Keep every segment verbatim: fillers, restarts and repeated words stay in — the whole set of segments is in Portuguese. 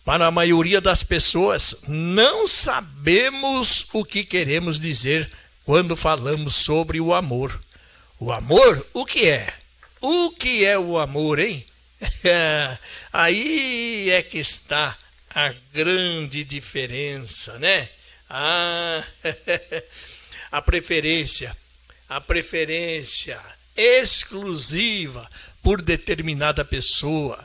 Para a maioria das pessoas, não sabemos o que queremos dizer quando falamos sobre o amor. O amor, o que é? O que é o amor, hein? Aí é que está a grande diferença, né? Ah, a preferência, a preferência exclusiva por determinada pessoa.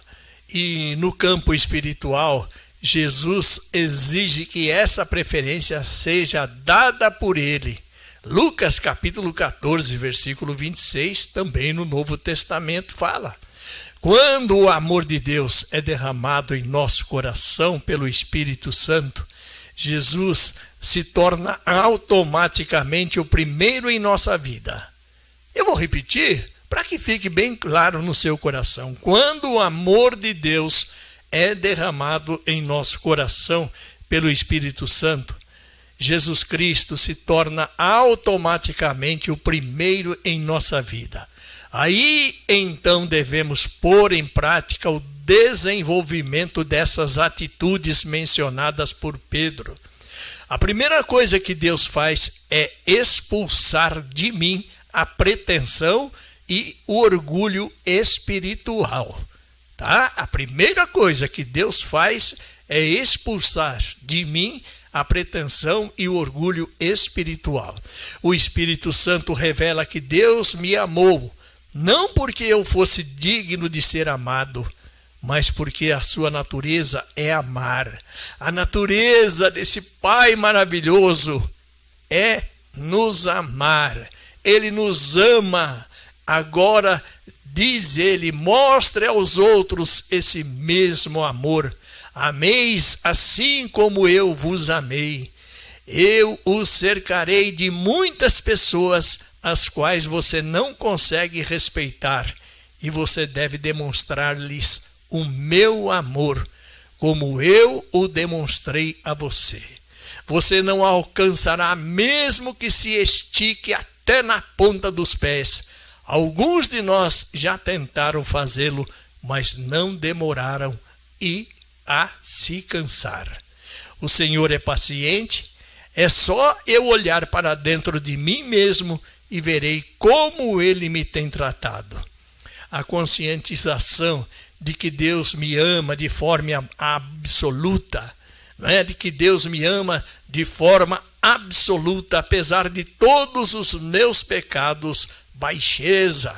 E no campo espiritual, Jesus exige que essa preferência seja dada por ele. Lucas capítulo quatorze, versículo vinte e seis, também no Novo Testamento fala: quando o amor de Deus é derramado em nosso coração pelo Espírito Santo, Jesus se torna automaticamente o primeiro em nossa vida. Eu vou repetir para que fique bem claro no seu coração. Quando o amor de Deus é derramado em nosso coração pelo Espírito Santo, Jesus Cristo se torna automaticamente o primeiro em nossa vida. Aí, então, devemos pôr em prática o desenvolvimento dessas atitudes mencionadas por Pedro. A primeira coisa que Deus faz é expulsar de mim a pretensão e o orgulho espiritual. Tá? A primeira coisa que Deus faz é expulsar de mim a pretensão e o orgulho espiritual. O Espírito Santo revela que Deus me amou, não porque eu fosse digno de ser amado, mas porque a sua natureza é amar. A natureza desse Pai maravilhoso é nos amar. Ele nos ama. Agora, diz ele, mostre aos outros esse mesmo amor. Ameis assim como eu vos amei. Eu os cercarei de muitas pessoas, as quais você não consegue respeitar, e você deve demonstrar-lhes o meu amor, como eu o demonstrei a você. Você não alcançará, mesmo que se estique até na ponta dos pés. Alguns de nós já tentaram fazê-lo, mas não demoraram e a se cansar. O Senhor é paciente, é só eu olhar para dentro de mim mesmo e verei como Ele me tem tratado. A conscientização de que Deus me ama de forma absoluta, não é? De que Deus me ama de forma absoluta, apesar de todos os meus pecados, baixeza,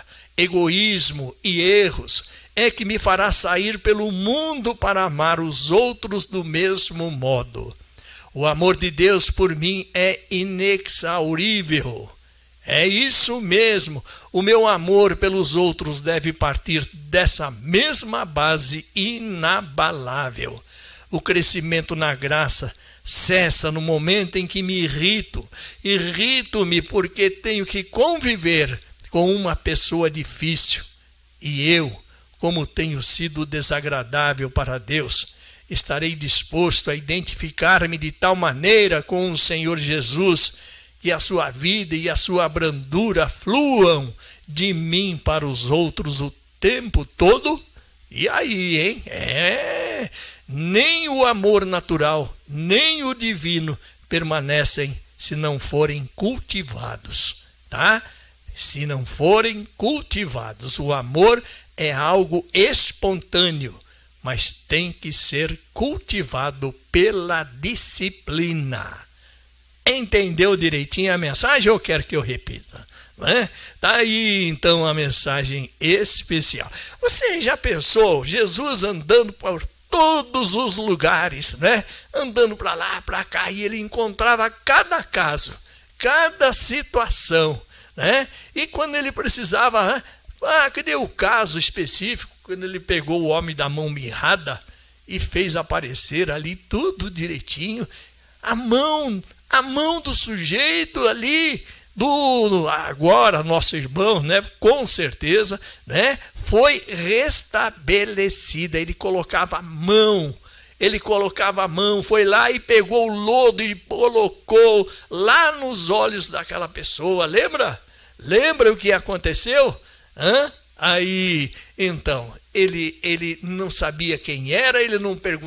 egoísmo e erros, é que me fará sair pelo mundo para amar os outros do mesmo modo. O amor de Deus por mim é inexaurível. É isso mesmo, o meu amor pelos outros deve partir dessa mesma base inabalável. O crescimento na graça cessa no momento em que me irrito. Irrito-me porque tenho que conviver com uma pessoa difícil. E eu, como tenho sido desagradável para Deus, estarei disposto a identificar-me de tal maneira com o Senhor Jesus, que a sua vida e a sua brandura fluam de mim para os outros o tempo todo? E aí, hein? É, nem o amor natural, nem o divino permanecem se não forem cultivados, tá? Se não forem cultivados. O amor é algo espontâneo, mas tem que ser cultivado pela disciplina. Entendeu direitinho a mensagem ou quer que eu repita? Né? Tá aí então a mensagem especial. Você já pensou Jesus andando por todos os lugares, né? Andando para lá, para cá, e ele encontrava cada caso, cada situação, né? E quando ele precisava, né? Ah, cadê o caso específico? Quando ele pegou o homem da mão mirrada e fez aparecer ali tudo direitinho, a mão, a mão do sujeito ali, do agora nosso irmão, né? Com certeza, né? Foi restabelecida. Ele colocava a mão, ele colocava a mão, foi lá e pegou o lodo e colocou lá nos olhos daquela pessoa. Lembra? Lembra o que aconteceu? Hã? Aí, então, ele, ele não sabia quem era, ele não perguntou.